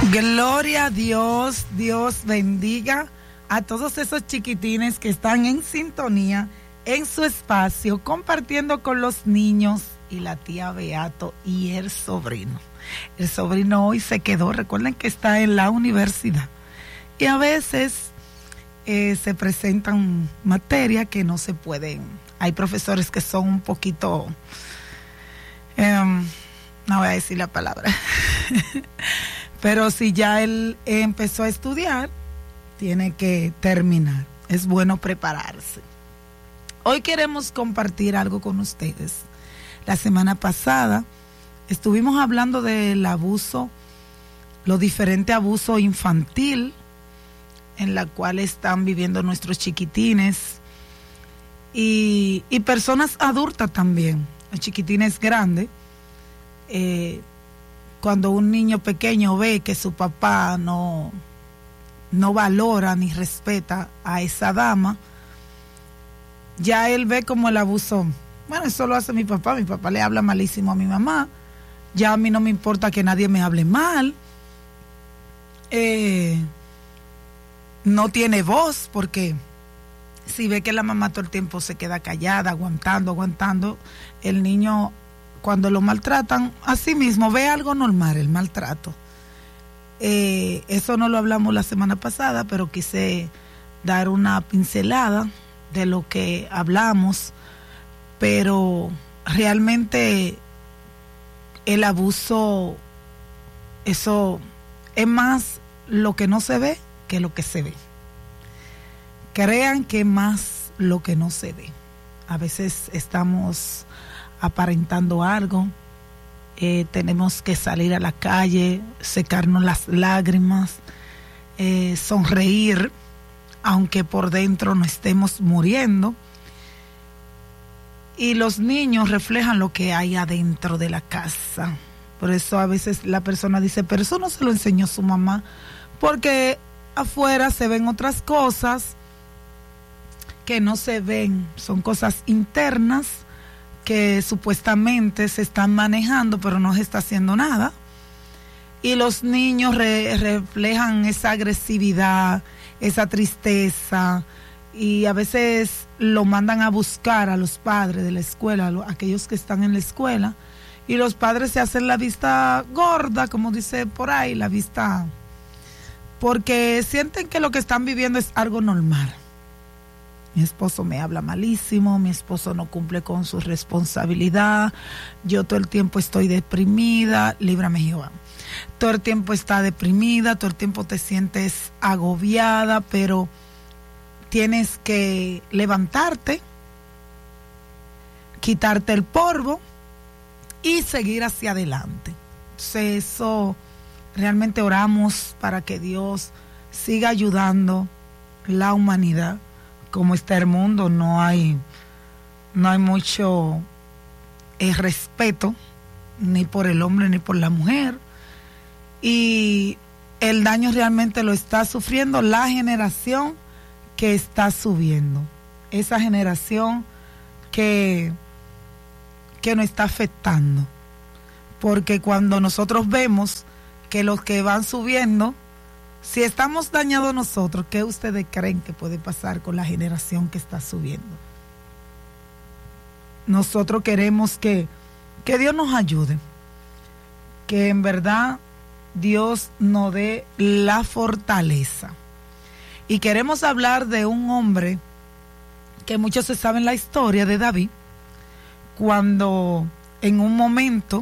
Gloria a Dios, Dios bendiga a todos esos chiquitines que están en sintonía en su espacio, compartiendo con los niños y la tía Beato y el sobrino. El sobrino hoy se quedó, recuerden que está en la universidad y a veces se presentan materias que no se pueden. Hay profesores que son un poquito, no voy a decir la palabra, pero si ya él empezó a estudiar, tiene que terminar. Es bueno prepararse. Hoy queremos compartir algo con ustedes. La semana pasada estuvimos hablando del abuso, lo diferente abuso infantil en la cual están viviendo nuestros chiquitines y personas adultas también, los chiquitines grandes. Cuando un niño pequeño ve que su papá no valora ni respeta a esa dama, ya él ve como el abuso. Bueno, eso lo hace mi papá le habla malísimo a mi mamá, ya a mí no me importa que nadie me hable mal, no tiene voz, porque si ve que la mamá todo el tiempo se queda callada, aguantando, el niño cuando lo maltratan, así mismo ve algo normal, el maltrato. Eso no lo hablamos la semana pasada, pero quise dar una pincelada de lo que hablamos, pero realmente el abuso, eso es más lo que no se ve que lo que se ve. Crean que es más lo que no se ve. A veces estamos aparentando algo, tenemos que salir a la calle, secarnos las lágrimas, sonreír, aunque por dentro no estemos muriendo. Y los niños reflejan lo que hay adentro de la casa. Por eso a veces la persona dice, pero eso no se lo enseñó su mamá, porque afuera se ven otras cosas que no se ven, son cosas internas que supuestamente se están manejando, pero no se está haciendo nada. Y los niños reflejan esa agresividad, esa tristeza, y a veces lo mandan a buscar a los padres de la escuela, aquellos que están en la escuela, y los padres se hacen la vista gorda, como dice por ahí, la vista, porque sienten que lo que están viviendo es algo normal. Mi esposo me habla malísimo, mi esposo no cumple con su responsabilidad, yo todo el tiempo estoy deprimida, líbrame Jehová. Todo el tiempo está deprimida, todo el tiempo te sientes agobiada, pero tienes que levantarte, quitarte el polvo y seguir hacia adelante. Entonces eso, realmente oramos para que Dios siga ayudando la humanidad. Como está el mundo, no hay mucho respeto, ni por el hombre ni por la mujer, y el daño realmente lo está sufriendo la generación que está subiendo, esa generación que nos está afectando, porque cuando nosotros vemos que los que van subiendo, si estamos dañados nosotros, ¿qué ustedes creen que puede pasar con la generación que está subiendo? Nosotros queremos que Dios nos ayude, que en verdad Dios nos dé la fortaleza. Y queremos hablar de un hombre que muchos se saben la historia de David, cuando en un momento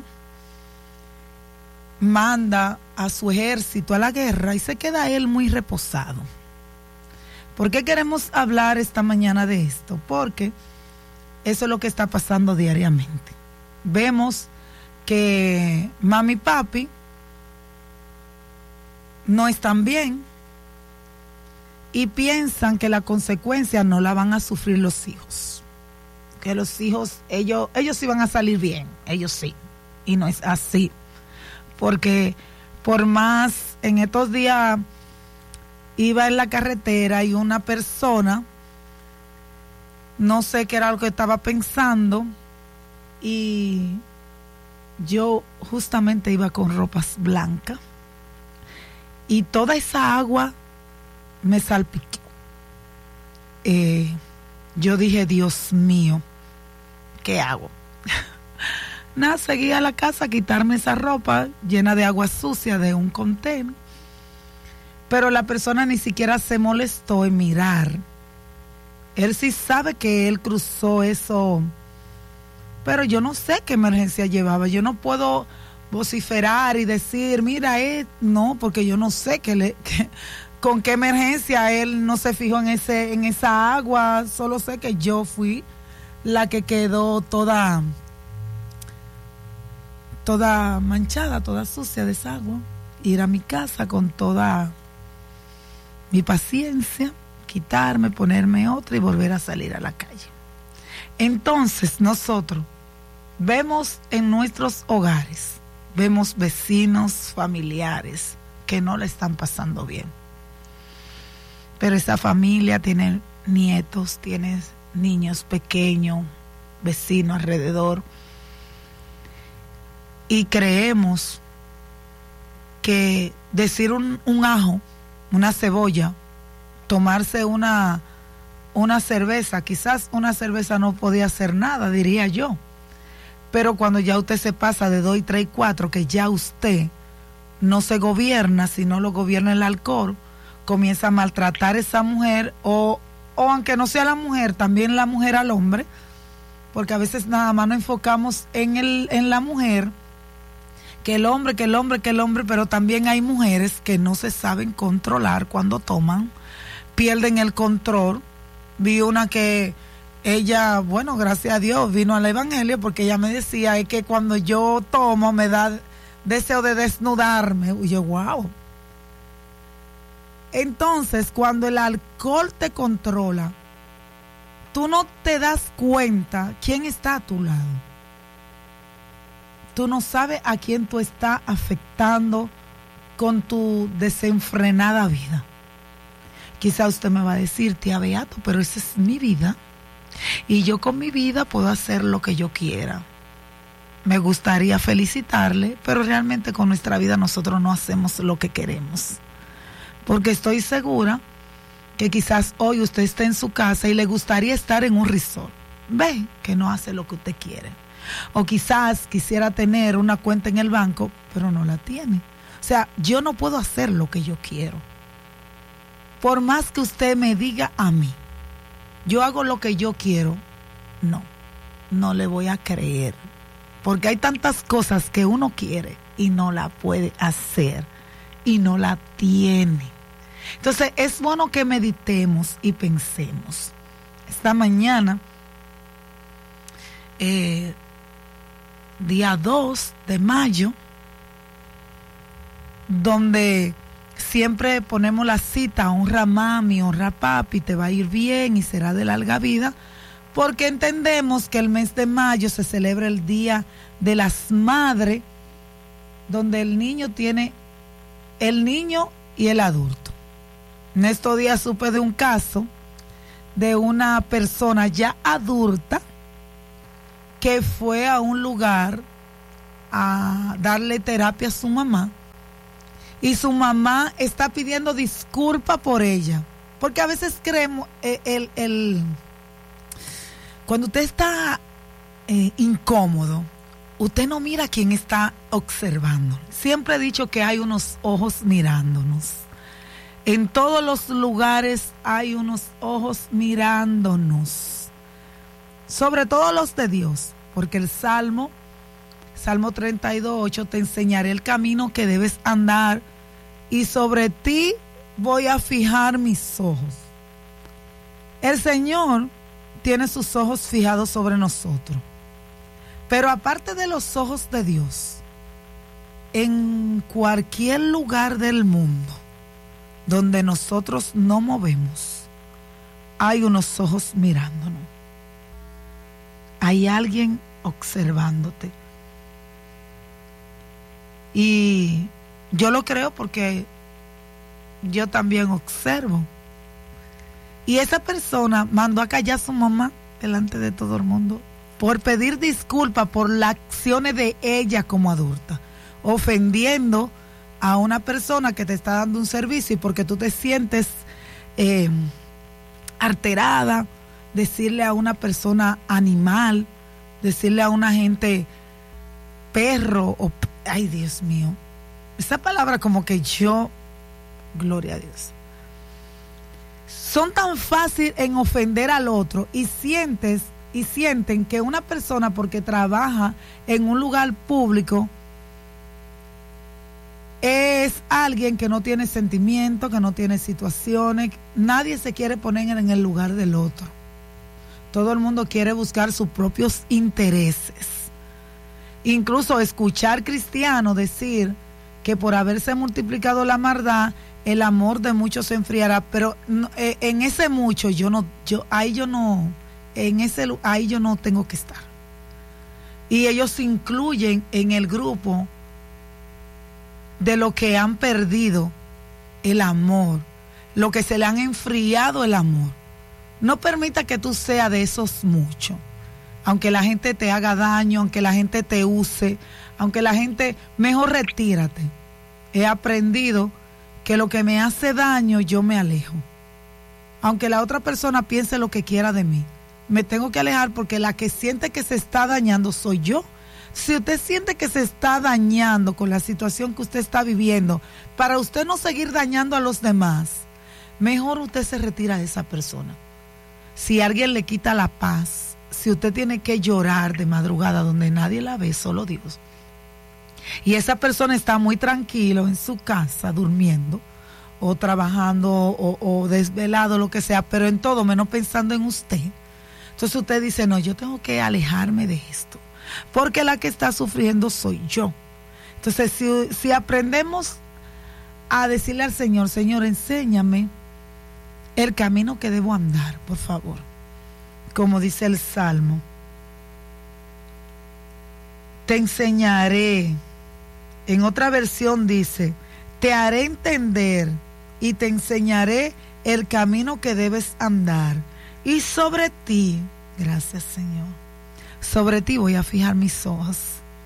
manda a su ejército a la guerra y se queda él muy reposado. ¿Por qué queremos hablar esta mañana de esto? Porque eso es lo que está pasando diariamente. Vemos que mami y papi no están bien y piensan que la consecuencia no la van a sufrir los hijos. Que los hijos, ellos sí van a salir bien, ellos sí. Y no es así. Porque por más, en estos días iba en la carretera y una persona, no sé qué era lo que estaba pensando, y yo justamente iba con ropas blancas y toda esa agua me salpicó. Yo dije, Dios mío, ¿qué hago? Nada, seguí a la casa a quitarme esa ropa llena de agua sucia de un contenedor. Pero la persona ni siquiera se molestó en mirar. Él sí sabe que él cruzó eso, pero yo no sé qué emergencia llevaba. Yo no puedo vociferar y decir, mira, no, porque yo no sé con qué emergencia él no se fijó en esa agua. Solo sé que yo fui la que quedó toda manchada, toda sucia de esa agua. Ir a mi casa con toda mi paciencia, quitarme, ponerme otra y volver a salir a la calle. Entonces nosotros vemos en nuestros hogares, vemos vecinos, familiares que no le están pasando bien. Pero esa familia tiene nietos, tiene niños pequeños, vecinos alrededor. Y creemos que decir un ajo, una cebolla, tomarse una cerveza, quizás una cerveza no podía hacer nada, diría yo. Pero cuando ya usted se pasa de 2, 3, 4, que ya usted no se gobierna, sino lo gobierna el alcohol, comienza a maltratar a esa mujer, o aunque no sea la mujer, también la mujer al hombre, porque a veces nada más nos enfocamos en la mujer, que el hombre, pero también hay mujeres que no se saben controlar cuando toman, pierden el control. Vi una que ella, bueno, gracias a Dios, vino al evangelio, porque ella me decía, es que cuando yo tomo me da deseo de desnudarme. Y yo, wow. Entonces, cuando el alcohol te controla, tú no te das cuenta quién está a tu lado. Tú no sabes a quién tú estás afectando con tu desenfrenada vida. Quizá usted me va a decir, tía Beato, pero esa es mi vida. Y yo con mi vida puedo hacer lo que yo quiera. Me gustaría felicitarle, pero realmente con nuestra vida nosotros no hacemos lo que queremos. Porque estoy segura que quizás hoy usted esté en su casa y le gustaría estar en un resort. Ve que no hace lo que usted quiere. O quizás quisiera tener una cuenta en el banco, pero no la tiene. O sea, yo no puedo hacer lo que yo quiero. Por más que usted me diga a mí, yo hago lo que yo quiero, no le voy a creer. Porque hay tantas cosas que uno quiere y no la puede hacer y no la tiene. Entonces es bueno que meditemos y pensemos. Esta mañana, día 2 de mayo, donde siempre ponemos la cita, honra mami, honra papi, te va a ir bien y será de larga vida, porque entendemos que el mes de mayo se celebra el Día de las Madres, donde el niño y el adulto. En estos días supe de un caso de una persona ya adulta que fue a un lugar a darle terapia a su mamá, y su mamá está pidiendo disculpas por ella, porque a veces creemos cuando usted está incómodo, usted no mira a quién está observando. Siempre he dicho que hay unos ojos mirándonos. En todos los lugares hay unos ojos mirándonos, sobre todo los de Dios, porque el Salmo 32:8, te enseñaré el camino que debes andar y sobre ti voy a fijar mis ojos. El Señor tiene sus ojos fijados sobre nosotros, pero aparte de los ojos de Dios, en cualquier lugar del mundo donde nosotros no movemos, hay unos ojos mirándonos. Hay alguien observándote. Y yo lo creo porque yo también observo. Y esa persona mandó a callar a su mamá delante de todo el mundo por pedir disculpas por las acciones de ella como adulta, ofendiendo a una persona que te está dando un servicio y porque tú te sientes alterada, decirle a una persona animal, decirle a una gente perro o ay Dios mío, esa palabra como que gloria a Dios, son tan fácil en ofender al otro y sienten que una persona porque trabaja en un lugar público es alguien que no tiene sentimiento, que no tiene situaciones. Nadie se quiere poner en el lugar del otro. Todo el mundo quiere buscar sus propios intereses. Incluso escuchar cristianos decir que por haberse multiplicado la maldad, el amor de muchos se enfriará, pero en ese mucho ahí yo no tengo que estar. Y ellos se incluyen en el grupo de lo que han perdido el amor, lo que se le han enfriado el amor. No permita que tú seas de esos muchos. Aunque la gente te haga daño, aunque la gente te use, aunque la gente, mejor retírate. He aprendido que lo que me hace daño yo me alejo. Aunque la otra persona piense lo que quiera de mí, me tengo que alejar porque la que siente que se está dañando soy yo. Si usted siente que se está dañando con la situación que usted está viviendo, para usted no seguir dañando a los demás, mejor usted se retira de esa persona. Si alguien le quita la paz, si usted tiene que llorar de madrugada donde nadie la ve, solo Dios, y esa persona está muy tranquilo en su casa durmiendo o trabajando o desvelado, lo que sea, pero en todo menos pensando en usted, entonces usted dice, no, yo tengo que alejarme de esto porque la que está sufriendo soy yo. Entonces si aprendemos a decirle al Señor, Señor, enséñame el camino que debo andar, por favor, como dice el Salmo, te enseñaré. En otra versión dice, te haré entender y te enseñaré el camino que debes andar. Y sobre ti, gracias Señor, sobre ti voy a fijar mis ojos.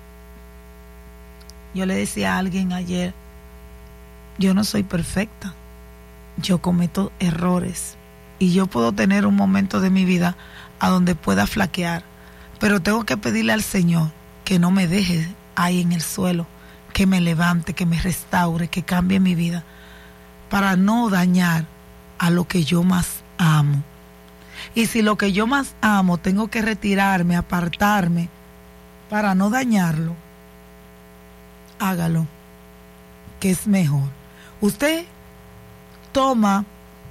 Yo le decía a alguien ayer, yo no soy perfecta, yo cometo errores y yo puedo tener un momento de mi vida a donde pueda flaquear, pero tengo que pedirle al Señor que no me deje ahí en el suelo, que me levante, que me restaure, que cambie mi vida, para no dañar a lo que yo más amo. Y si lo que yo más amo tengo que retirarme, apartarme, para no dañarlo, hágalo, que es mejor. Usted toma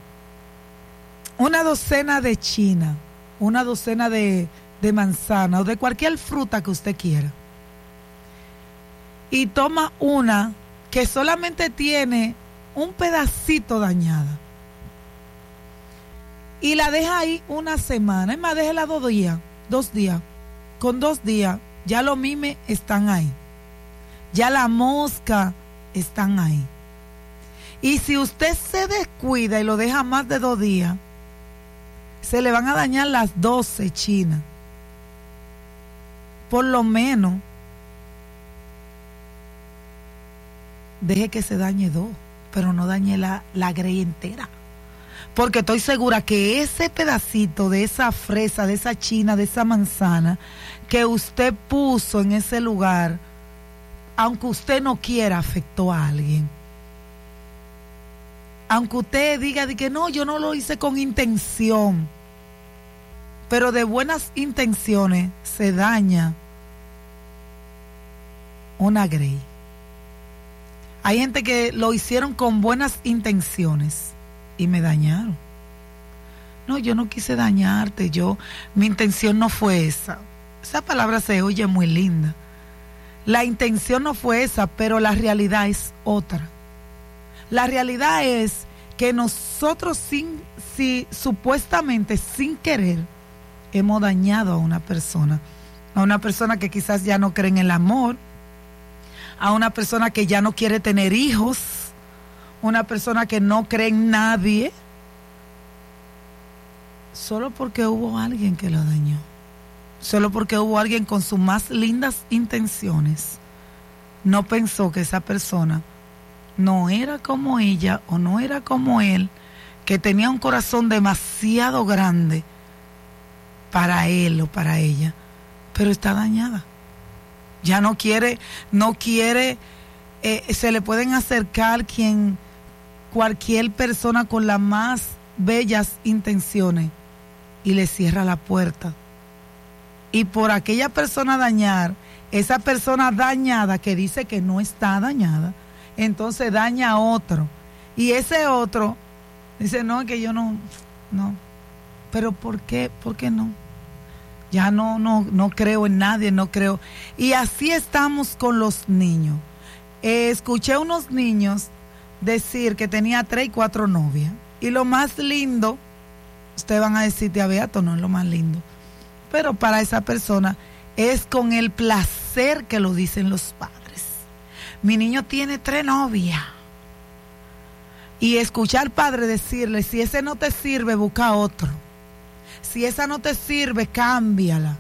una docena de china, una docena de manzana o de cualquier fruta que usted quiera, y toma una que solamente tiene un pedacito dañada y la deja ahí una semana. Es más, déjela 2 días. Con 2 días ya los mimes están ahí, ya la mosca están ahí. Y si usted se descuida y lo deja más de 2 días, se le van a dañar las 12 chinas. Por lo menos deje que se dañe 2, pero no dañe la grey entera. Porque estoy segura que ese pedacito de esa fresa, de esa china, de esa manzana que usted puso en ese lugar, aunque usted no quiera, afectó a alguien. Aunque usted diga de que no, yo no lo hice con intención, pero de buenas intenciones se daña una grey. Hay gente que lo hicieron con buenas intenciones y me dañaron. No, yo no quise dañarte, mi intención no fue esa. Esa palabra se oye muy linda. La intención no fue esa, pero la realidad es otra. La realidad es que nosotros supuestamente sin querer hemos dañado a una persona que quizás ya no cree en el amor, a una persona que ya no quiere tener hijos, una persona que no cree en nadie, solo porque hubo alguien que lo dañó, solo porque hubo alguien con sus más lindas intenciones no pensó que esa persona no era como ella o no era como él, que tenía un corazón demasiado grande para él o para ella, pero está dañada. Ya no quiere, se le pueden acercar cualquier persona con las más bellas intenciones y le cierra la puerta. Y por aquella persona esa persona dañada que dice que no está dañada, entonces daña a otro. Y ese otro dice, no, que yo no. Pero ¿por qué? ¿Por qué no? Ya no creo en nadie, no creo. Y así estamos con los niños. Escuché a unos niños decir que tenía 3 y 4 novias. Y lo más lindo, ustedes van a decir, tía Beato, no es lo más lindo. Pero para esa persona es con el placer que lo dicen los padres. Mi niño tiene 3 novias. Y escuchar al padre decirle, si ese no te sirve, busca otro. Si esa no te sirve, cámbiala.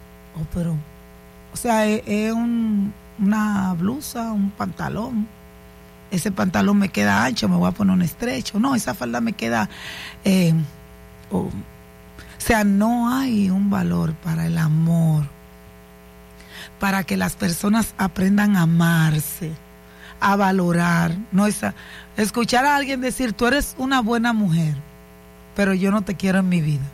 Es una blusa, un pantalón. Ese pantalón me queda ancho, me voy a poner un estrecho. No, esa falda me queda... no hay un valor para el amor, para que las personas aprendan a amarse, a valorar. Escuchar a alguien decir, tú eres una buena mujer, pero yo no te quiero en mi vida.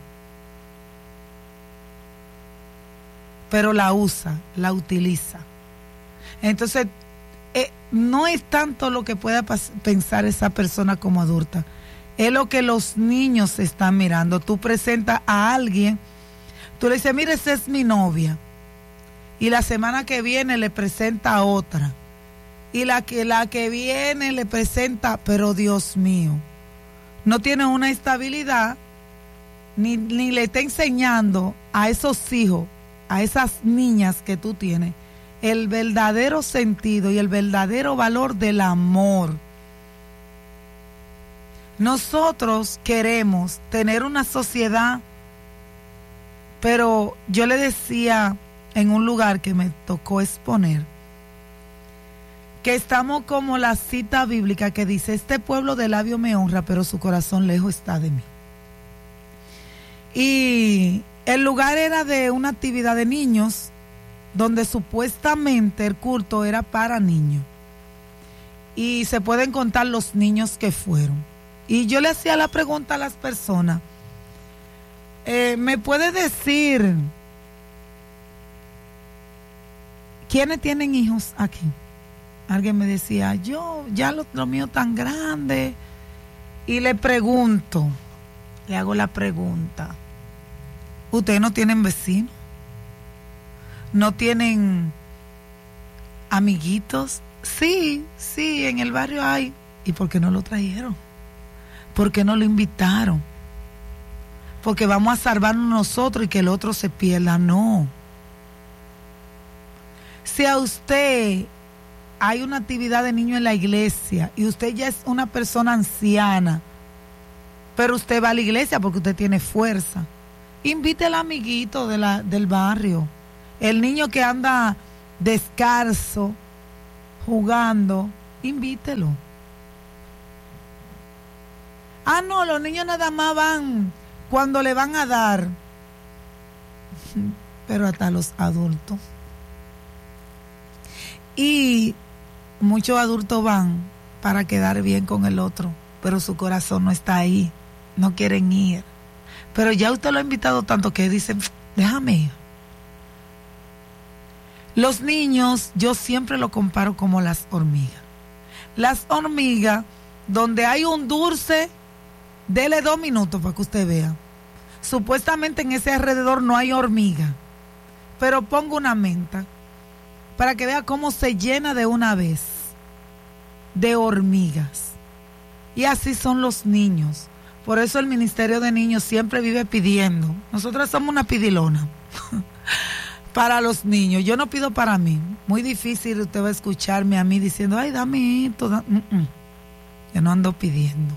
Pero la usa, la utiliza. Entonces, no es tanto lo que pueda pensar esa persona como adulta, es lo que los niños están mirando. Tú presentas a alguien, tú le dices, mire, esa es mi novia, y la semana que viene le presenta a otra, y la que viene le presenta, pero Dios mío, no tiene una estabilidad, ni le está enseñando a esos hijos, a esas niñas que tú tienes, el verdadero sentido y el verdadero valor del amor. Nosotros queremos tener una sociedad, pero yo le decía en un lugar que me tocó exponer, que estamos como la cita bíblica que dice, este pueblo de labio me honra, pero su corazón lejos está de mí. Y el lugar era de una actividad de niños, donde supuestamente el culto era para niños. Y se pueden contar los niños que fueron. Y yo le hacía la pregunta a las personas, ¿me puede decir quiénes tienen hijos aquí? Alguien me decía, yo, ya lo mío tan grande. Y le pregunto, le hago la pregunta, ¿ustedes no tienen vecinos? ¿No tienen amiguitos? Sí, en el barrio hay. ¿Y por qué no lo trajeron? ¿Por qué no lo invitaron? Porque vamos a salvarnos nosotros y que el otro se pierda. No. Si a usted hay una actividad de niño en la iglesia y usted ya es una persona anciana, pero usted va a la iglesia porque usted tiene fuerza, invite al amiguito del barrio. El niño que anda descalzo, jugando, invítelo. No, los niños nada más van cuando le van a dar. Pero hasta los adultos. Y muchos adultos van para quedar bien con el otro, pero su corazón no está ahí, no quieren ir. Pero ya usted lo ha invitado tanto que dicen, déjame ir. Los niños, yo siempre lo comparo como las hormigas. Las hormigas, donde hay un dulce, dele 2 minutos para que usted vea. Supuestamente en ese alrededor no hay hormiga, pero pongo una menta para que vea cómo se llena de una vez de hormigas. Y así son los niños. Por eso el Ministerio de Niños siempre vive pidiendo. Nosotros somos una pidilona para los niños. Yo no pido para mí. Muy difícil usted va a escucharme a mí diciendo, ay, dame esto. Yo no ando pidiendo.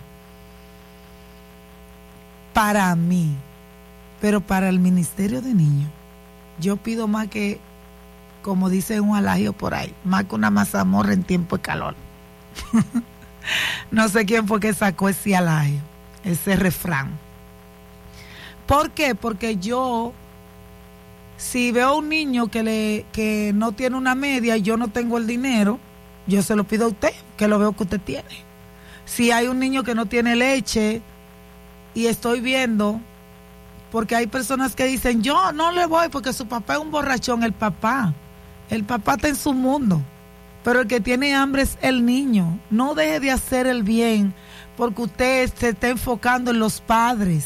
Para mí. Pero para el Ministerio de Niños, yo pido más que, como dice un alagio por ahí, más que una mazamorra en tiempo de calor. No sé quién fue que sacó ese refrán. ¿Por qué? Porque yo, si veo a un niño que no tiene una media y yo no tengo el dinero, yo se lo pido a usted, que lo veo que usted tiene. Si hay un niño que no tiene leche y estoy viendo, porque hay personas que dicen, yo no le voy porque su papá es un borrachón. El papá está en su mundo, pero el que tiene hambre es el niño. No deje de hacer el bien porque usted se está enfocando en los padres.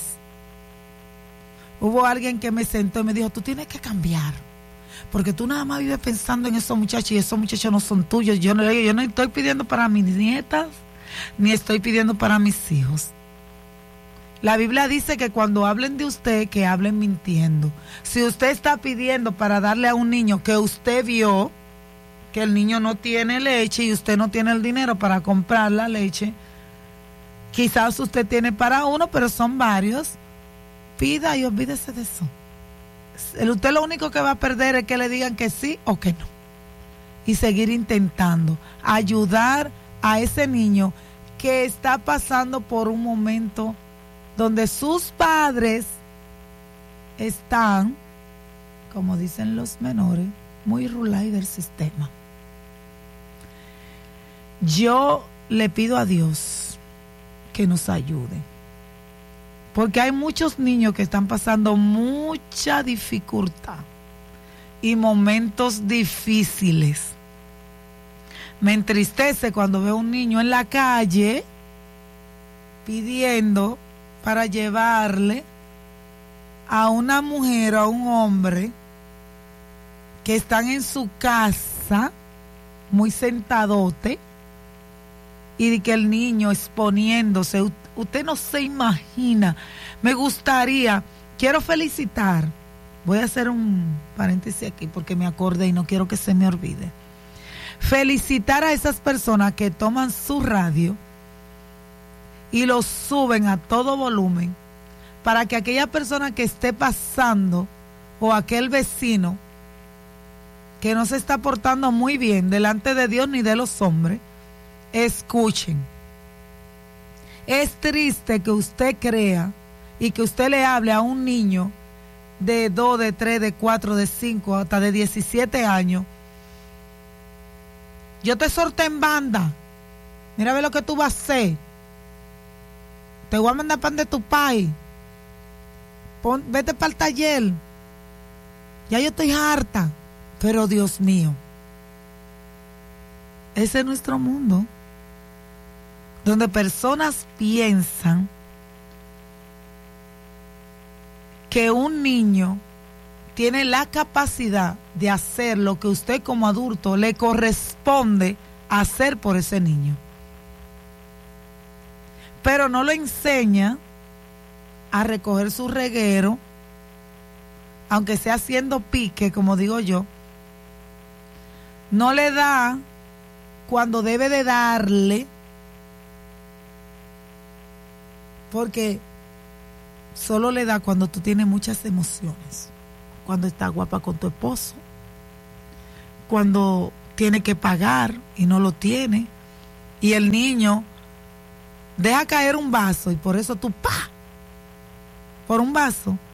Hubo alguien que me sentó y me dijo, tú tienes que cambiar, porque tú nada más vives pensando en esos muchachos y esos muchachos no son tuyos. Yo no estoy pidiendo para mis nietas, ni estoy pidiendo para mis hijos. La Biblia dice que cuando hablen de usted, que hablen mintiendo. Si usted está pidiendo para darle a un niño que usted vio que el niño no tiene leche y usted no tiene el dinero para comprar la leche, quizás usted tiene para uno, pero son varios, pida y olvídese de eso. Usted lo único que va a perder es que le digan que sí o que no. Y seguir intentando ayudar a ese niño que está pasando por un momento donde sus padres están, como dicen los menores, muy rulay del sistema. Yo le pido a Dios que nos ayude, porque hay muchos niños que están pasando mucha dificultad y momentos difíciles. Me entristece cuando veo un niño en la calle pidiendo para llevarle a una mujer o a un hombre que están en su casa muy sentadote, y que el niño exponiéndose. Usted no se imagina. Me gustaría, quiero felicitar, voy a hacer un paréntesis aquí porque me acordé y no quiero que se me olvide. Felicitar a esas personas que toman su radio y lo suben a todo volumen para que aquella persona que esté pasando o aquel vecino que no se está portando muy bien delante de Dios ni de los hombres, escuchen. Es triste que usted crea y que usted le hable a un niño de 2, de 3, de 4, de 5, hasta de 17 años. Yo te solté en banda. Mira a ver lo que tú vas a hacer. Te voy a mandar pan de tu país. Vete para el taller. Ya yo estoy harta. Pero Dios mío, ese es nuestro mundo, donde personas piensan que un niño tiene la capacidad de hacer lo que usted como adulto le corresponde hacer por ese niño, pero no lo enseña a recoger su reguero, aunque sea haciendo pique, como digo yo. No le da cuando debe de darle, porque solo le da cuando tú tienes muchas emociones, cuando estás guapa con tu esposo, cuando tiene que pagar y no lo tiene, y el niño deja caer un vaso y por eso tú ¡pa! Por un vaso